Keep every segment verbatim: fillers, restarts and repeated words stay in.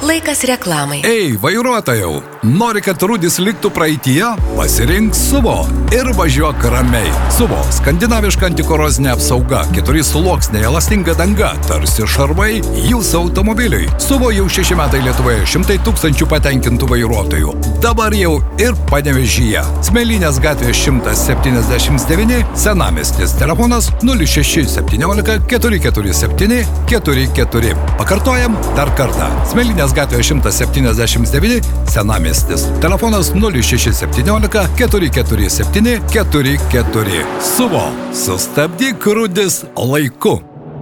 Laikas reklamai. Ei, vairuotojau, nori, kad rūdis liktų praeityje? Pasirink Suvo ir važiuok ramiai. Suvo – skandinaviška antikorozinė apsauga, keturi sluoksniai, elastinga danga, tarsi šarvai jūsų automobiliui. Suvo jau šeši metai Lietuvoje, šimtai tūkstančių patenkintų vairuotojų. Dabar jau ir Panevėžyje. Smėlynės gatvė šimtas septyniasdešimt devyni, Senamiestis, telefonas nulis šeši septyniolika keturi keturi septyni keturi keturi. Pakartojam dar kartą. Smėlynės gatvė šimtas septyniasdešimt devyni, Senamiestis, telefonas nulis šeši septyniolika keturi keturi septyni keturi keturi. Suvo, sustabdyk rūdis laiku.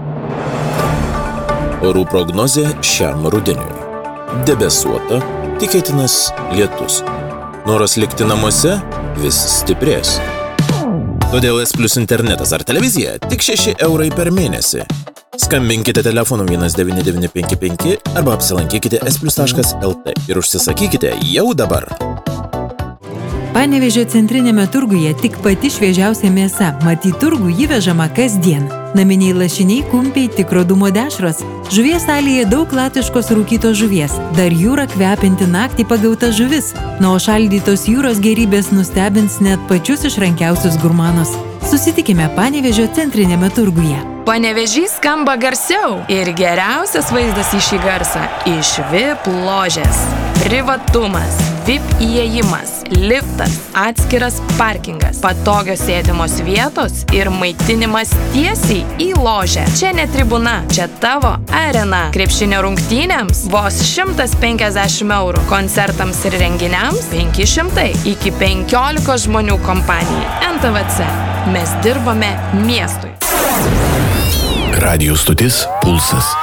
Orų prognozė šiam rudeniui. Debesuota, tikėtinas lietus. Noras likti namuose vis stiprės. Todėl S Plus internetas ar televizija tik šeši eurai per mėnesį. Skambinkite telefonu vienas devyni devyni penki penki arba apsilankykite es plius taškas el tė ir užsisakykite jau dabar. Panevėžio centrinėme turguje tik pati šviežiausia mėsa, mat į turgų jį vežama kasdien. Naminiai lašiniai, kumpiai, tikro dūmo dešros. Žuvies salėje daug latviškos rūkytos žuvies, dar jūra kvepinti naktį pagauta žuvis, na o šaldytos jūros gerybės nustebins net pačius išrankiausius gurmanus. Susitikime Panevėžio centrinėme turguje. Panevėžys skamba garsiau ir geriausias vaizdas į šį garsą iš V I P ložės. Privatumas, V I P įėjimas, liftas, atskiras parkingas, patogios sėdimos vietos ir maitinimas tiesiai į ložę. Čia ne tribuna, čia tavo arena. Krepšinio rungtynėms vos šimtas penkiasdešimt eurų, koncertams ir renginiams penki šimtai, iki penkiolikos žmonių kompanijai. en tė vė cė. Mes dirbame miestui. Radijo stotis Pulsas.